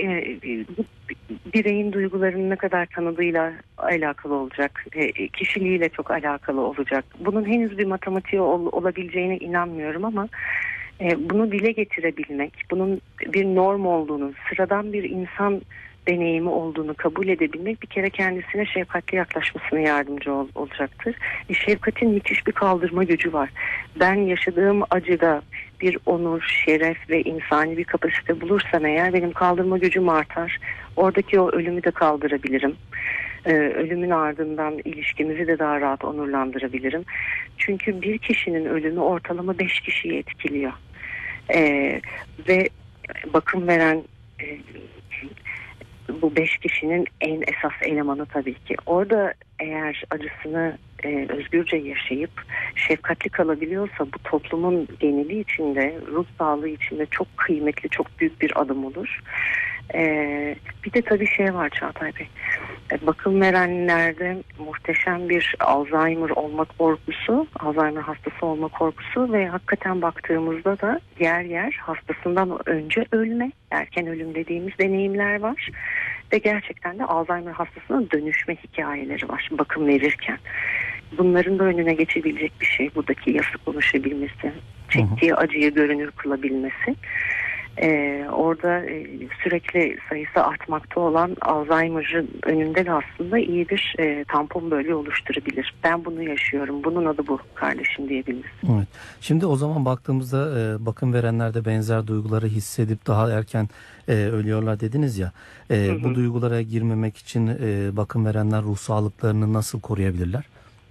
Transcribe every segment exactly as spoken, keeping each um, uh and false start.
e, bu bireyin duygularını ne kadar tanıdığıyla alakalı olacak, e, kişiliğiyle çok alakalı olacak. Bunun henüz bir matematiği ol, olabileceğine inanmıyorum ama e, bunu dile getirebilmek, bunun bir norm olduğunu, sıradan bir insan deneyimi olduğunu kabul edebilmek bir kere kendisine şefkatli yaklaşmasına yardımcı ol, olacaktır. E, şefkatin müthiş bir kaldırma gücü var. Ben yaşadığım acıda bir onur, şeref ve insani bir kapasite bulursam eğer benim kaldırma gücüm artar. Oradaki o ölümü de kaldırabilirim. Ee, ölümün ardından ilişkimizi de daha rahat onurlandırabilirim. Çünkü bir kişinin ölümü ortalama beş kişiyi etkiliyor. Ee, ve bakım veren e, bu beş kişinin en esas elemanı tabii ki. Orada eğer acısını e, özgürce yaşayıp şefkatli kalabiliyorsa bu toplumun geneli içinde, ruh sağlığı içinde çok kıymetli, çok büyük bir adım olur. E, bir de tabii şey var Çağatay Bey. E, bakım verenlerde muhteşem bir Alzheimer olma korkusu, Alzheimer hastası olma korkusu ve hakikaten baktığımızda da yer yer hastasından önce ölme, erken ölüm dediğimiz deneyimler var. Ve gerçekten de Alzheimer hastasına dönüşme hikayeleri var bakım verirken. Bunların da önüne geçebilecek bir şey buradaki yası konuşabilmesi, çektiği acıyı görünür kılabilmesi. Ee, orada e, sürekli sayısı artmakta olan Alzheimer'ın önünde de aslında iyi bir e, tampon bölge oluşturabilir. Ben bunu yaşıyorum. Bunun adı bu kardeşim diyebiliriz. Evet. Şimdi o zaman baktığımızda e, bakım verenlerde benzer duyguları hissedip daha erken e, ölüyorlar dediniz ya. E, hı hı. Bu duygulara girmemek için e, bakım verenler ruh sağlıklarını nasıl koruyabilirler?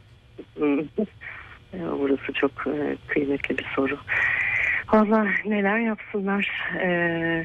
Burası çok e, kıymetli bir soru. Valla neler yapsınlar, ee,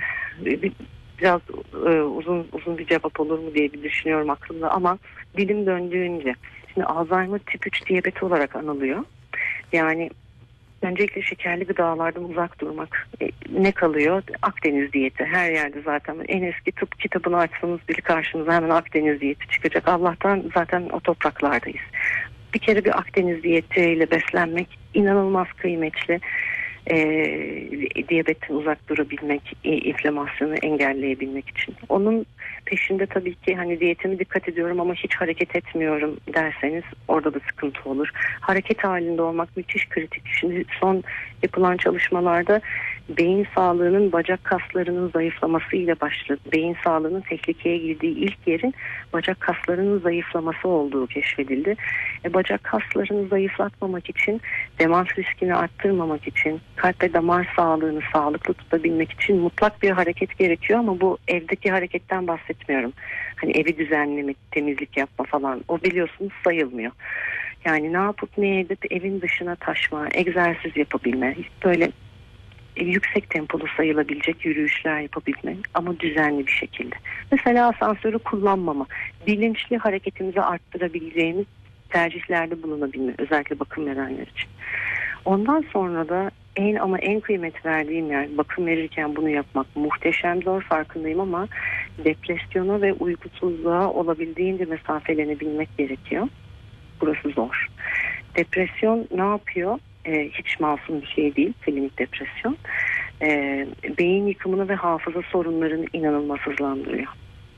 biraz e, uzun uzun bir cevap olur mu diye bir düşünüyorum aklımda ama dilim döndüğünce. Şimdi Alzheimer tip üç diyabeti olarak anılıyor. Yani öncelikle şekerli gıdalardan uzak durmak. E, ne kalıyor? Akdeniz diyeti. Her yerde zaten en eski tıp kitabını açsanız bile karşınıza hemen Akdeniz diyeti çıkacak. Allah'tan zaten o topraklardayız. Bir kere bir Akdeniz diyetiyle beslenmek inanılmaz kıymetli. E, diyabetten uzak durabilmek, e, inflamasyonu engelleyebilmek için. Onun peşinde tabii ki hani diyetime dikkat ediyorum ama hiç hareket etmiyorum derseniz orada da sıkıntı olur. Hareket halinde olmak müthiş kritik. Şimdi son yapılan çalışmalarda beyin sağlığının bacak kaslarının zayıflaması ile başladı. Beyin sağlığının tehlikeye girdiği ilk yerin bacak kaslarının zayıflaması olduğu keşfedildi. E, bacak kaslarını zayıflatmamak için, demans riskini arttırmamak için, kalp ve damar sağlığını sağlıklı tutabilmek için mutlak bir hareket gerekiyor ama bu evdeki hareketten bahsetmiyorum. Hani evi düzenleme, temizlik yapma falan. O biliyorsunuz sayılmıyor. Yani ne yapıp ne edip evin dışına taşma, egzersiz yapabilme, böyle yüksek tempolu sayılabilecek yürüyüşler yapabilme ama düzenli bir şekilde. Mesela asansörü kullanmama, bilinçli hareketimizi arttırabileceğimiz tercihlerde bulunabilme, özellikle bakım verenler için. Ondan sonra da en ama en kıymet verdiğim yer bakım verirken bunu yapmak muhteşem zor farkındayım ama depresyona ve uykusuzluğa olabildiğince mesafelenebilmek gerekiyor. Burası zor. Depresyon ne yapıyor? Ee, hiç masum bir şey değil klinik depresyon. Ee, beyin yıkımını ve hafıza sorunlarını inanılmaz hızlandırıyor.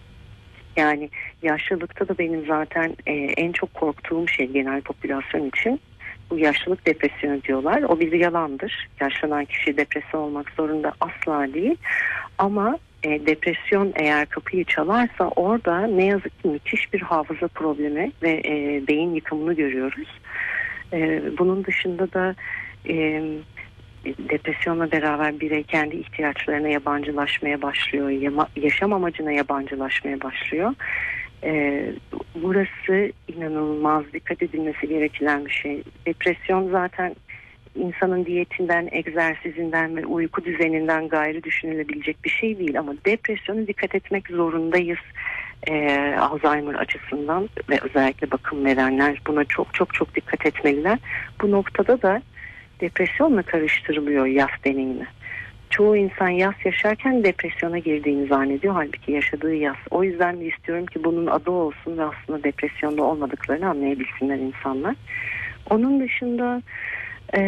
Yani yaşlılıkta da benim zaten e, en çok korktuğum şey genel popülasyon için bu yaşlılık depresyonu diyorlar. O bir yalandır. Yaşlanan kişi depresyon olmak zorunda asla değil. Ama e, depresyon eğer kapıyı çalarsa orada ne yazık ki müthiş bir hafıza problemi ve e, beyin yıkımını görüyoruz. E, bunun dışında da e, depresyonla beraber birey kendi ihtiyaçlarına yabancılaşmaya başlıyor. Yama, yaşam amacına yabancılaşmaya başlıyor. Ee, burası inanılmaz dikkat edilmesi gereken bir şey. Depresyon zaten insanın diyetinden, egzersizinden ve uyku düzeninden gayrı düşünülebilecek bir şey değil. Ama depresyona dikkat etmek zorundayız. Ee, Alzheimer açısından ve özellikle bakım verenler buna çok çok çok dikkat etmeliler. Bu noktada da depresyonla karıştırılıyor yas deneyimi. Çoğu insan yas yaşarken depresyona girdiğini zannediyor. Halbuki yaşadığı yas. O yüzden de istiyorum ki bunun adı olsun ve aslında depresyonda olmadıklarını anlayabilsinler insanlar. Onun dışında e,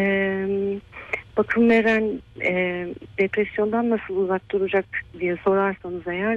bakım veren e, depresyondan nasıl uzak duracak diye sorarsanız eğer